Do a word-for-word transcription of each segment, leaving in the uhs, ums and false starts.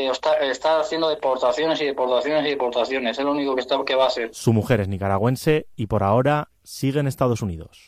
Está, está haciendo deportaciones y deportaciones y deportaciones. Es lo único que, está, que va a hacer. Su mujer es nicaragüense y por ahora sigue en Estados Unidos.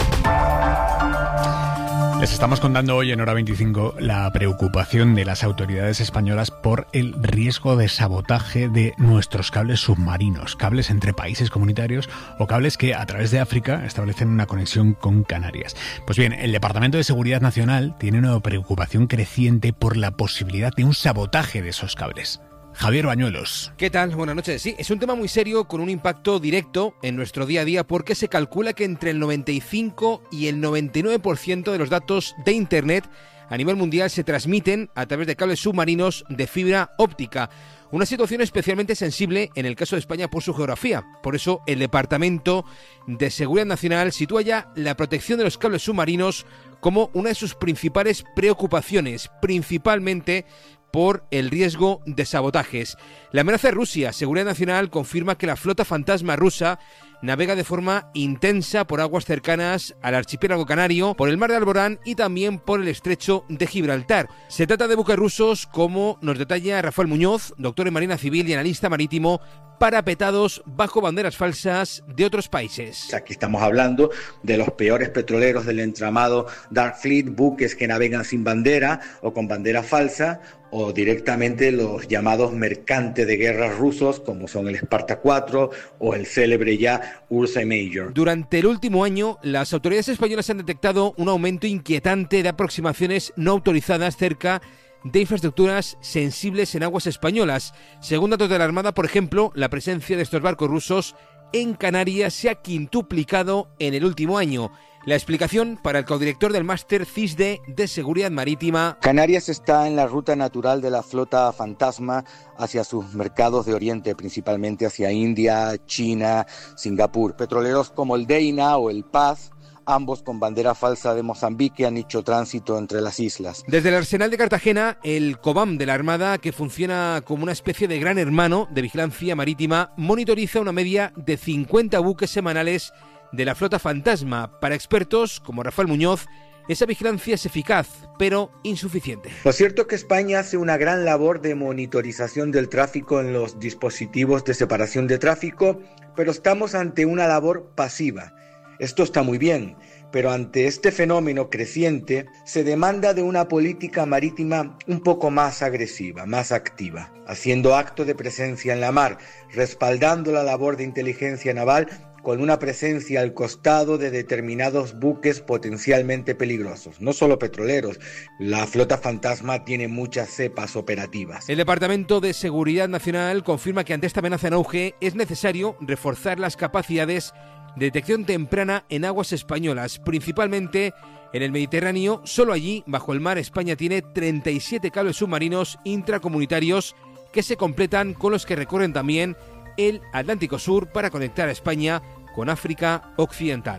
Les estamos contando hoy en Hora veinticinco la preocupación de las autoridades españolas por el riesgo de sabotaje de nuestros cables submarinos, cables entre países comunitarios o cables que a través de África establecen una conexión con Canarias. Pues bien, el Departamento de Seguridad Nacional tiene una preocupación creciente por la posibilidad de un sabotaje de esos cables. Javier Bañuelos. ¿Qué tal? Buenas noches. Sí, es un tema muy serio con un impacto directo en nuestro día a día porque se calcula que entre el noventa y cinco y el noventa y nueve por ciento de los datos de Internet a nivel mundial se transmiten a través de cables submarinos de fibra óptica. Una situación especialmente sensible en el caso de España por su geografía. Por eso el Departamento de Seguridad Nacional sitúa ya la protección de los cables submarinos como una de sus principales preocupaciones, principalmente por el riesgo de sabotajes. La amenaza de Rusia. Seguridad Nacional confirma que la flota fantasma rusa navega de forma intensa por aguas cercanas al archipiélago canario, por el mar de Alborán y también por el estrecho de Gibraltar. Se trata de buques rusos, como nos detalla Rafael Muñoz, doctor en Marina Civil y analista marítimo, parapetados bajo banderas falsas de otros países. Aquí estamos hablando de los peores petroleros del entramado Dark Fleet, buques que navegan sin bandera o con bandera falsa, o directamente los llamados mercantes de guerra rusos, como son el Sparta cuatro o el célebre ya Ursa Major. Durante el último año, las autoridades españolas han detectado un aumento inquietante de aproximaciones no autorizadas cerca de infraestructuras sensibles en aguas españolas. Según datos de la Armada, por ejemplo, la presencia de estos barcos rusos en Canarias se ha quintuplicado en el último año. La explicación para el codirector del máster CISDE de Seguridad Marítima. Canarias está en la ruta natural de la flota fantasma hacia sus mercados de Oriente, principalmente hacia India, China, Singapur. Petroleros como el Deina o el Paz, ambos con bandera falsa de Mozambique, han hecho tránsito entre las islas. Desde el arsenal de Cartagena, el COBAM de la Armada, que funciona como una especie de gran hermano de vigilancia marítima, monitoriza una media de cincuenta buques semanales de la flota fantasma. Para expertos como Rafael Muñoz, esa vigilancia es eficaz, pero insuficiente. Lo cierto es que España hace una gran labor de monitorización del tráfico en los dispositivos de separación de tráfico, pero estamos ante una labor pasiva. Esto está muy bien, pero ante este fenómeno creciente se demanda de una política marítima un poco más agresiva, más activa, haciendo acto de presencia en la mar, respaldando la labor de inteligencia naval con una presencia al costado de determinados buques potencialmente peligrosos, no solo petroleros. La flota fantasma tiene muchas cepas operativas. El Departamento de Seguridad Nacional confirma que ante esta amenaza en auge es necesario reforzar las capacidades de detección temprana en aguas españolas, principalmente en el Mediterráneo. Solo allí, bajo el mar, España tiene treinta y siete cables submarinos intracomunitarios que se completan con los que recorren también el Atlántico Sur para conectar a España con África Occidental.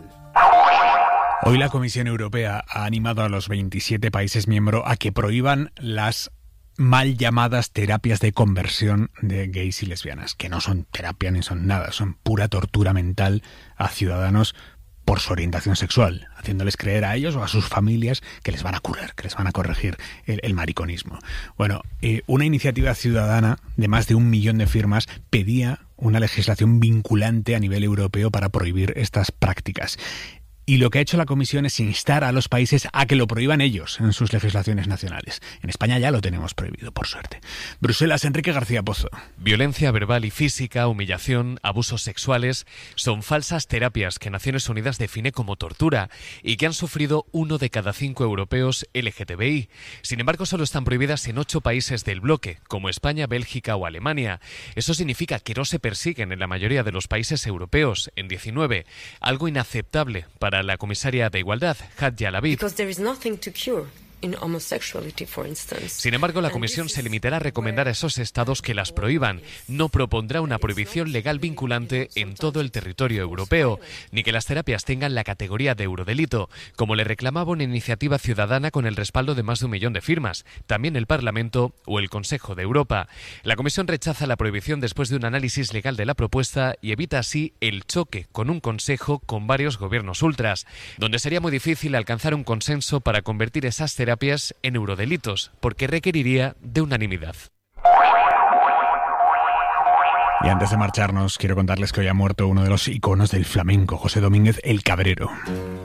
Hoy la Comisión Europea ha animado a los veintisiete países miembros a que prohíban las mal llamadas terapias de conversión de gays y lesbianas, que no son terapia ni son nada, son pura tortura mental a ciudadanos por su orientación sexual, haciéndoles creer a ellos o a sus familias que les van a curar, que les van a corregir el, el mariconismo. Bueno, eh, una iniciativa ciudadana de más de un millón de firmas pedía una legislación vinculante a nivel europeo para prohibir estas prácticas. Y lo que ha hecho la Comisión es instar a los países a que lo prohíban ellos en sus legislaciones nacionales. En España ya lo tenemos prohibido, por suerte. Bruselas, Enrique García Pozo. Violencia verbal y física, humillación, abusos sexuales son falsas terapias que Naciones Unidas define como tortura y que han sufrido uno de cada cinco europeos L G T B I. Sin embargo, solo están prohibidas en ocho países del bloque, como España, Bélgica o Alemania. Eso significa que no se persiguen en la mayoría de los países europeos, en diecinueve, algo inaceptable para la comisaria de Igualdad, Hadja Lavid. Sin embargo, la Comisión se limitará a recomendar a esos estados que las prohíban. No propondrá una prohibición legal vinculante en todo el territorio europeo, ni que las terapias tengan la categoría de eurodelito, como le reclamaba una iniciativa ciudadana con el respaldo de más de un millón de firmas, también el Parlamento o el Consejo de Europa. La Comisión rechaza la prohibición después de un análisis legal de la propuesta y evita así el choque con un Consejo con varios gobiernos ultras, donde sería muy difícil alcanzar un consenso para convertir esas terapias en eurodelitos, porque requeriría de unanimidad. Y antes de marcharnos, quiero contarles que hoy ha muerto uno de los iconos del flamenco, José Domínguez el Cabrero.